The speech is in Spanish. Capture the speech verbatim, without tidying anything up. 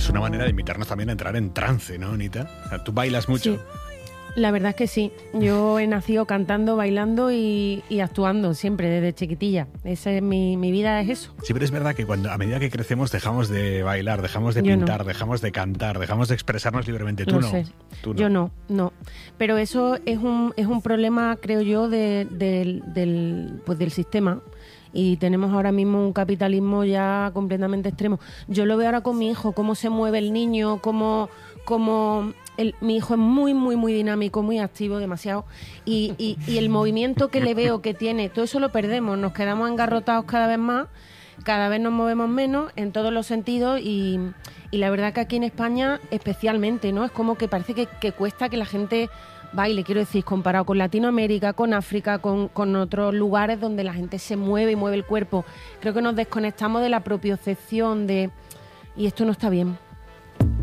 es una manera de invitarnos también a entrar en trance, ¿no, Anita? O sea, tú bailas mucho. Sí. La verdad es que sí. Yo he nacido cantando, bailando y, y actuando siempre, desde chiquitilla. Esa es mi, mi vida es eso. Sí, pero es verdad que cuando a medida que crecemos dejamos de bailar, dejamos de Yo pintar, no. dejamos de cantar, dejamos de expresarnos libremente. Tú Lo no. sé. Tú no. Yo no, no. Pero eso es un, es un problema, creo yo, de, del, del, pues del sistema. Y tenemos ahora mismo un capitalismo ya completamente extremo. Yo lo veo ahora con mi hijo, cómo se mueve el niño, cómo... cómo el, mi hijo es muy, muy, muy dinámico, muy activo, demasiado. Y, y, y el movimiento que le veo que tiene, todo eso lo perdemos. Nos quedamos engarrotados cada vez más, cada vez nos movemos menos en todos los sentidos y, y la verdad que aquí en España especialmente, ¿no? Es como que parece que, que cuesta que la gente baile, quiero decir, comparado con Latinoamérica, con África, con, con otros lugares donde la gente se mueve y mueve el cuerpo. Creo que nos desconectamos de la propiocepción de... y esto no está bien.